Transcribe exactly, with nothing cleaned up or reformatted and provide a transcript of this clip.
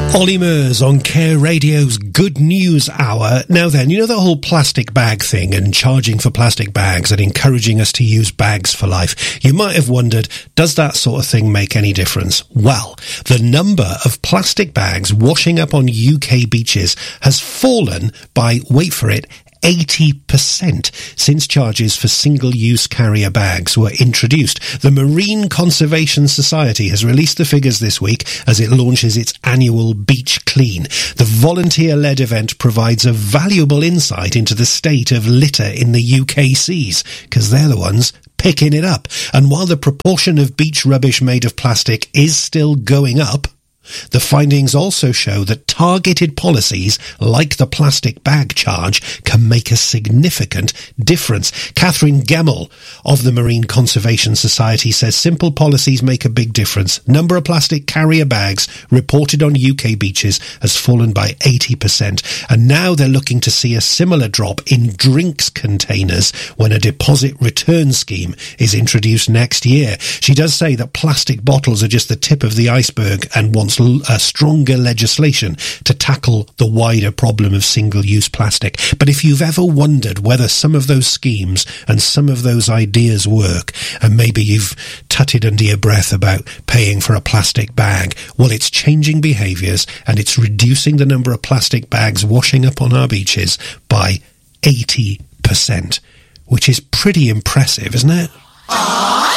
Ollie Murs on Care Radio's Good News Hour. Now then, you know the whole plastic bag thing and charging for plastic bags and encouraging us to use bags for life? You might have wondered, does that sort of thing make any difference? Well, the number of plastic bags washing up on U K beaches has fallen by, wait for it, eighty percent since charges for single-use carrier bags were introduced. The Marine Conservation Society has released the figures this week as it launches its annual Beach Clean. The volunteer-led event provides a valuable insight into the state of litter in the U K seas, because they're the ones picking it up. And while the proportion of beach rubbish made of plastic is still going up, the findings also show that targeted policies like the plastic bag charge can make a significant difference. Catherine Gemmell of the Marine Conservation Society says simple policies make a big difference. Number of plastic carrier bags reported on U K beaches has fallen by eighty percent. And now they're looking to see a similar drop in drinks containers when a deposit return scheme is introduced next year. She does say that plastic bottles are just the tip of the iceberg and wants a stronger legislation to tackle the wider problem of single-use plastic. But if you've ever wondered whether some of those schemes and some of those ideas work, and maybe you've tutted under your breath about paying for a plastic bag, well, it's changing behaviours and it's reducing the number of plastic bags washing up on our beaches by eighty percent, which is pretty impressive, isn't it?